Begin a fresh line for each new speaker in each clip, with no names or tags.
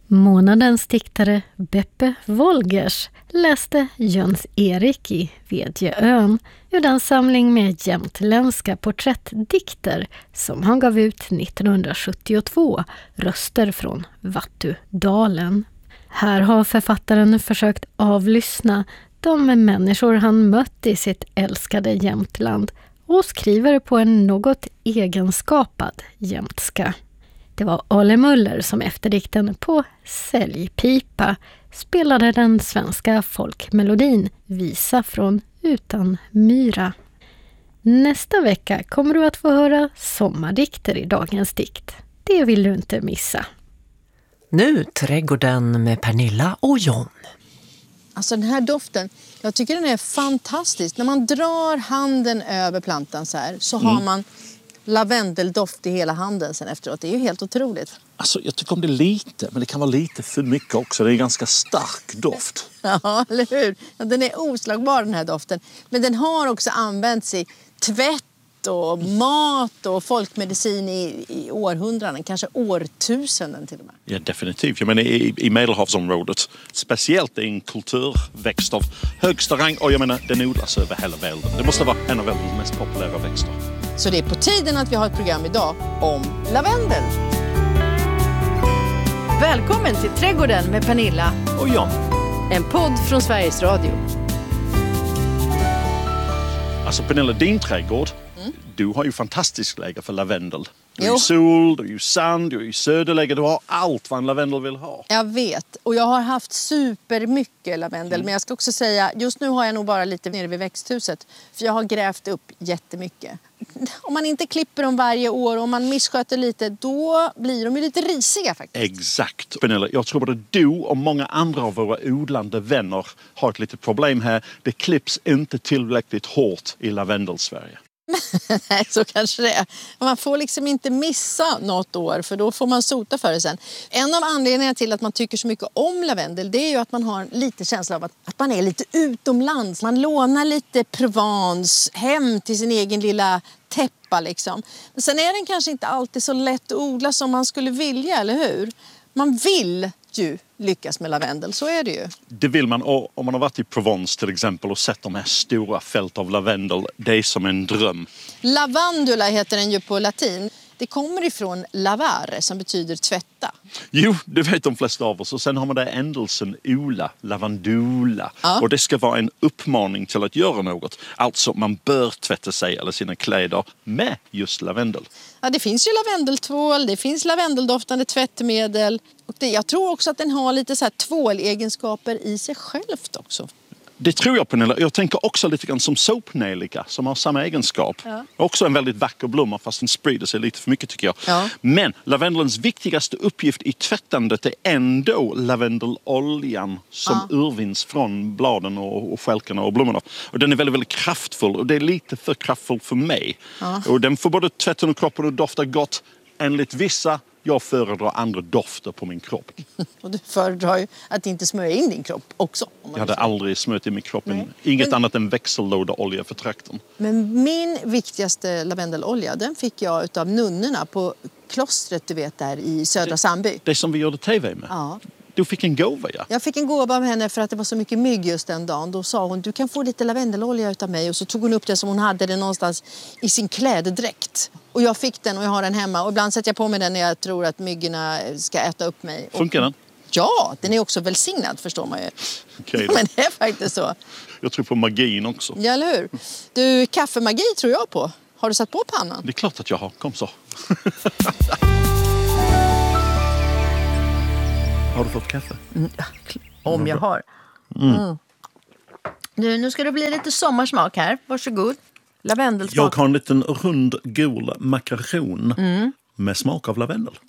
Månadens diktare Beppe Wolgers läste Jöns Erik i Vedjeön ur den samling med jämtländska porträttdikter som han gav ut 1972, Röster från Vattudalen. Här har författaren försökt avlyssna de människor han mött i sitt älskade Jämtland och skriver på en något egenskapad jämtska. Det var Ale Möller som efter dikten på säljpipa spelade den svenska folkmelodin Visa från Utan myra. Nästa vecka kommer du att få höra sommardikter i dagens dikt. Det vill du inte missa.
Nu trädgården med Pernilla och John.
Alltså den här doften, jag tycker den är fantastisk. När man drar handen över plantan så här så har man lavendeldoft i hela handen sen efteråt. Det är ju helt otroligt.
Alltså jag tycker om det lite, men det kan vara lite för mycket också. Det är en ganska stark doft.
Ja, eller hur? Ja, den är oslagbar den här doften. Men den har också använts i tvätt och mat och folkmedicin i århundraden, kanske årtusenden till och med.
Ja, definitivt. Jag menar i Medelhavsområdet, speciellt en kulturväxt av högsta rang, och jag menar den odlas över hela världen. Det måste vara en av världens mest populära växter.
Så det är på tiden att vi har ett program idag om lavendel. Välkommen till Trädgården med Pernilla
Och John.
En podd från Sveriges Radio.
Alltså Pernilla, din trädgård, du har ju fantastiskt läge för lavendel. Du har ju sol, du har ju sand, du har ju söderläge, du har allt vad en lavendel vill ha.
Jag vet, och jag har haft supermycket lavendel. Men jag ska också säga, just nu har jag nog bara lite nere vid växthuset. För jag har grävt upp jättemycket. Om man inte klipper dem varje år och om man missköter lite, då blir de ju lite risiga faktiskt.
Exakt. Pernilla, jag tror både du och många andra av våra odlande vänner har ett litet problem här. Det klipps inte tillräckligt hårt i lavendel-Sverige.
Nej, så kanske det är. Man får liksom inte missa något år, för då får man sota för det sen. En av anledningarna till att man tycker så mycket om lavendel, det är ju att man har lite känsla av att man är lite utomlands. Man lånar lite Provence hem till sin egen lilla täppa liksom. Men sen är den kanske inte alltid så lätt att odla som man skulle vilja, eller hur? Man vill ju lyckas med lavendel, så är det ju.
Det vill man, och om man har varit i Provence till exempel och sett de här stora fält av lavendel, det är som en dröm.
Lavandula heter den ju på latin. Det kommer ifrån lavare som betyder tvätta.
Jo, det vet de flesta av oss. Och sen har man där ändelsen ola, lavandula. Ja. Och det ska vara en uppmaning till att göra något. Alltså man bör tvätta sig eller sina kläder med just lavendel.
Ja, det finns ju lavendeltvål, det finns lavendeldoftande tvättmedel. Och jag tror också att den har lite så här tvålegenskaper i sig självt också.
Det tror jag, Pernilla. Jag tänker också lite grann som soapnelika som har samma egenskap. Ja. Också en väldigt vacker blomma, fast den sprider sig lite för mycket tycker jag. Ja. Men lavendelns viktigaste uppgift i tvättandet är ändå lavendeloljan som urvinns från bladen och skälkarna och blommorna. Och den är väldigt, väldigt kraftfull, och det är lite för kraftfull för mig. Ja. Och den får både tvätten och kroppen att dofta gott. Enligt vissa, jag föredrar andra dofter på min kropp.
Och du föredrar ju att inte smörja in din kropp också.
Jag hade aldrig smört in min kropp. Inget annat än växellådeolja för trakten.
Men min viktigaste lavendelolja, den fick jag utav nunnorna på klostret, du vet, där i Södra Sandby.
Det som vi gjorde tv med?
Ja.
Du fick en gåva, ja?
Jag fick en gåva av henne för att det var så mycket mygg just den dagen. Då sa hon, du kan få lite lavendelolja utav mig. Och så tog hon upp det som hon hade det någonstans i sin klädedräkt. Och jag fick den och jag har den hemma. Och ibland sätter jag på mig den när jag tror att myggorna ska äta upp mig.
Funkar den?
Ja, den är också välsignad, förstår man ju.
Okay,
men det är faktiskt så.
Jag tror på magin också.
Ja, eller hur? Du, kaffemagi tror jag på. Har du satt på pannan?
Det är klart att jag har. Kom så. Har du fått kaffe?
Om jag har. Nu ska det bli lite sommarsmak här. Varsågod. Lavendelsmak.
Jag har en liten rund gul makaron med smak av lavendel.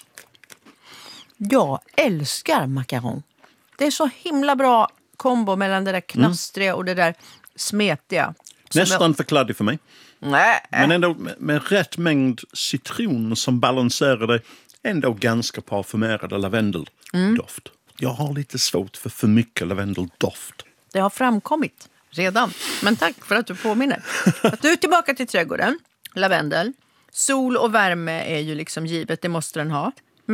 Jag älskar makaron. Det är så himla bra kombo mellan det där knastriga och det där smetiga.
Nästan för kladdig för mig.
Nej.
Men ändå med rätt mängd citron som balanserar det, ändå ganska parfymerade lavendeldoft. Jag har lite svårt för mycket lavendeldoft.
Det har framkommit redan. Men tack för att du påminner. Att du är tillbaka till trädgården. Lavendel. Sol och värme är ju liksom givet, det måste den ha. Men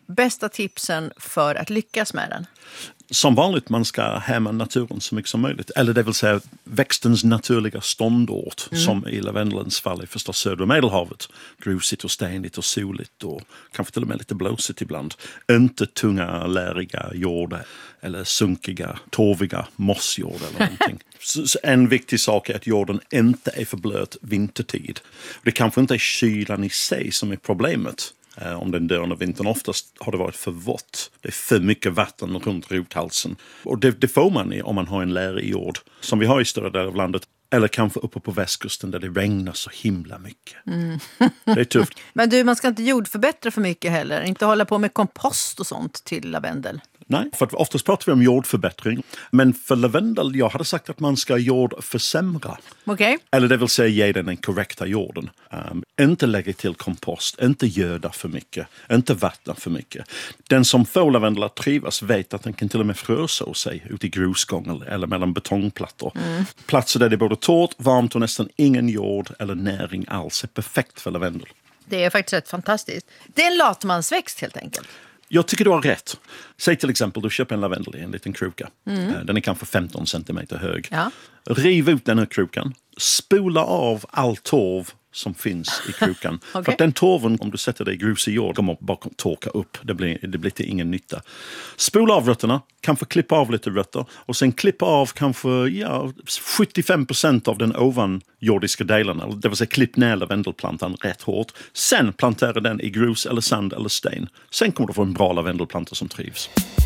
bästa tipsen för att lyckas med den?
Som vanligt, man ska hämma naturen så mycket som möjligt. Eller det vill säga växtens naturliga ståndort. Som i lavendelns fall är förstås södra Medelhavet. Grusigt och stenigt och soligt och kanske till och med lite blåsigt ibland. Inte tunga, läriga jord eller sunkiga, torviga mossjord eller någonting. Så en viktig sak är att jorden inte är för blöt vintertid. Det kanske inte är kylan i sig som är problemet. Om den dör under vintern. Oftast har det varit för vått. Det är för mycket vatten runt rothalsen. Och det får man om man har en lärig jord. Som vi har i större delar av landet. Eller kanske uppe på västkusten där det regnar så himla mycket. Det är tufft.
Men du, man ska inte jordförbättra för mycket heller. Inte hålla på med kompost och sånt till lavendel.
Nej, för att oftast pratar vi om jordförbättring. Men för lavendel, jag hade sagt att man ska jordförsämra.
Okej.
Eller det vill säga ge den korrekta jorden. Inte lägga till kompost, inte göda för mycket, inte vattna för mycket. Den som får lavendel att trivas vet att den kan till och med fröså sig ute i grusgång eller mellan betongplattor. Platser där det är både torrt, varmt och nästan ingen jord eller näring alls är perfekt för lavendel.
Det är faktiskt rätt fantastiskt. Det är en latmansväxt helt enkelt.
Jag tycker du har rätt. Säg till exempel du köper en lavendel i en liten kruka. Den är kanske 15 centimeter hög.
Ja.
Riv ut den här krukan. Spola av all torv som finns i krukan.
Okay.
För att den torven, om du sätter det i grusig jord, kommer bara torka upp. Det blir till ingen nytta. Spola av rötterna. Kanske klippa av lite rötter. Och sen klippa av kanske 75% av den ovanjordiska delen. Det vill säga klipp ner lavendelplantan rätt hårt. Sen plantera den i grus eller sand eller sten. Sen kommer du få en bra lavendelplanta som trivs.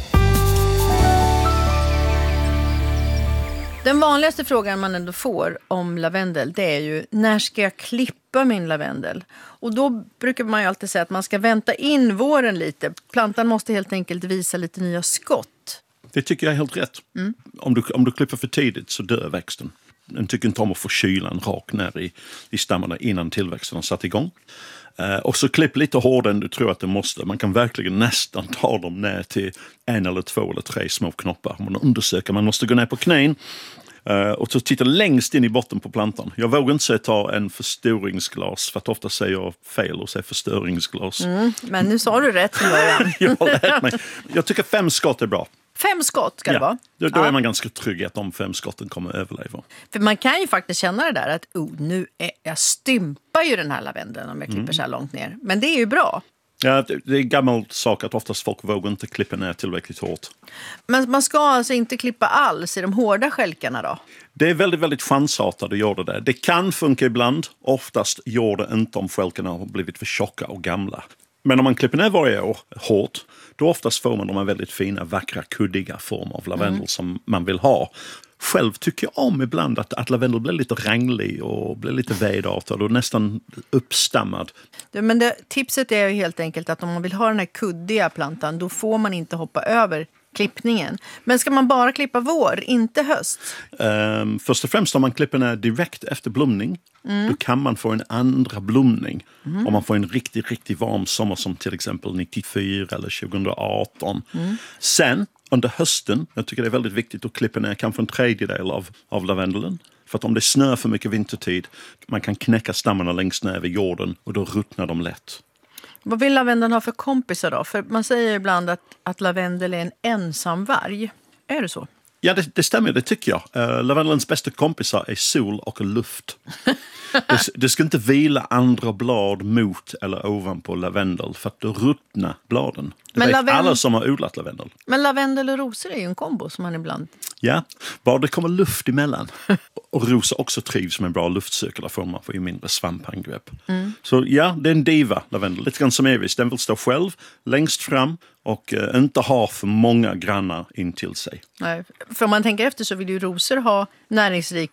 Den vanligaste frågan man ändå får om lavendel, det är ju när ska jag klippa min lavendel? Och då brukar man ju alltid säga att man ska vänta in våren lite. Plantan måste helt enkelt visa lite nya skott.
Det tycker jag är helt rätt. Om du klipper för tidigt så dör växten. Den tycker inte om att få kylan rakt ner i stammarna innan tillväxten har satt igång. Och så klipp lite hårdare än du tror att det måste. Man kan verkligen nästan ta dem ner till 1 eller 2 eller 3 små knoppar. Man undersöker, man måste gå ner på knän och så titta längst in i botten på plantan. Jag vågar inte säga ta en förstoringsglas för att ofta säger jag fel och säger förstöringsglas.
Men nu sa du rätt från början.
Jag har lärt mig. Jag tycker 5 skott är bra.
5 skott ska det vara.
Då är man ganska trygg att de 5 skotten kommer att överleva.
För man kan ju faktiskt känna det där att jag stympar ju den här lavendeln om jag klipper så här långt ner. Men det är ju bra.
Ja, det är en gammal sak att oftast folk vågar inte klippa ner tillräckligt hårt.
Men man ska alltså inte klippa alls i de hårda skälkarna då?
Det är väldigt, väldigt chansartat att göra det. Det kan funka ibland. Oftast gör det inte om skälkarna har blivit för tjocka och gamla. Men om man klipper ner varje år hårt, då oftast får man de här väldigt fina, vackra, kuddiga former av lavendel som man vill ha. Själv tycker jag om ibland att lavendel blir lite ranglig och blir lite vedartad och nästan uppstammad.
Men tipset är ju helt enkelt att om man vill ha den här kuddiga plantan, då får man inte hoppa över klippningen. Men ska man bara klippa vår, inte höst?
Först och främst om man klipper ner direkt efter blomning, då kan man få en andra blomning. Om man får en riktigt, riktigt varm sommar som till exempel 94 eller 2018. Sen under hösten, jag tycker det är väldigt viktigt att klippa ner kanske en tredjedel av lavendelen. För att om det snör för mycket vintertid, man kan knäcka stammarna längst ner vid jorden och då ruttnar de lätt.
Vad vill lavendeln ha för kompisar då? För man säger ibland att lavendel är en ensam varg. Är det så?
Ja, det stämmer, det tycker jag. Lavendelns bästa kompisar är sol och luft. Det ska inte vila andra blad mot eller ovanpå lavendel för att då ruttnar bladen. Det vet alla som har odlat lavendel.
Men lavendel och rosor är ju en kombo som man ibland...
Ja, bara det kommer luft emellan. Och rosor också trivs med en bra luftsökare för man får ju mindre svampangrepp. Så ja, det är en diva, lavendel. Lite grann som Evis. Den vill stå själv längst fram och inte ha för många grannar in till sig.
Nej, för om man tänker efter så vill ju rosor ha näringsrik